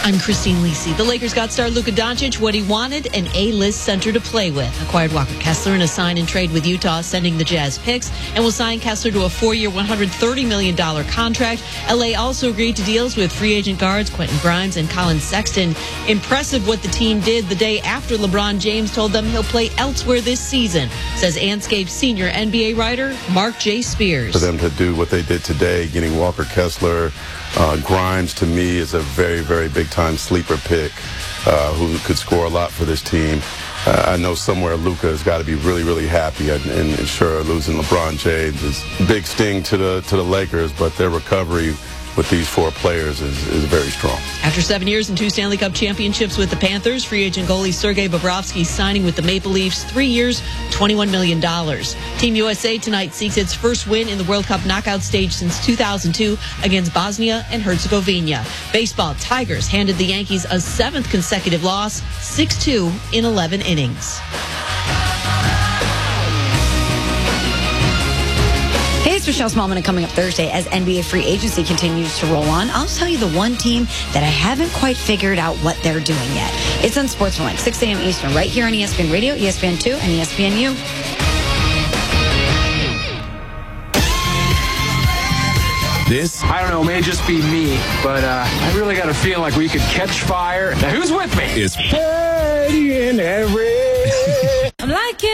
I'm Christine Lisi. The Lakers got star Luka Doncic what he wanted, an A-list center to play with. Acquired Walker Kessler in a sign and trade with Utah, sending the Jazz picks, and will sign Kessler to a 4-year, $130 million contract. LA also agreed to deals with free agent guards Quentin Grimes and Colin Sexton. Impressive what the team did the day after LeBron James told them he'll play elsewhere this season, says Anscape's senior NBA writer Mark J. Spears. For them to do what they did today, getting Walker Kessler, Grimes to me is a very, very big-time sleeper pick who could score a lot for this team. I know somewhere Luka has got to be really, really happy, and sure, losing LeBron James is a big sting to the Lakers, but their recovery with these four players is very strong. After 7 years and 2 Stanley Cup championships with the Panthers, free agent goalie Sergei Bobrovsky signing with the Maple Leafs, 3 years, $21 million. Team USA tonight seeks its first win in the World Cup knockout stage since 2002 against Bosnia and Herzegovina. Baseball, Tigers handed the Yankees a 7th consecutive loss, 6-2 in 11 innings. Hey, it's Michelle Smallman, coming up Thursday as NBA free agency continues to roll on. I'll tell you the one team that I haven't quite figured out what they're doing yet. It's on Sportsmanlike, 6 a.m. Eastern, right here on ESPN Radio, ESPN2, and ESPNU. This? I don't know, it may just be me, but I really got a feeling like we could catch fire. Now, who's with me? Is Party in every... I'm like it.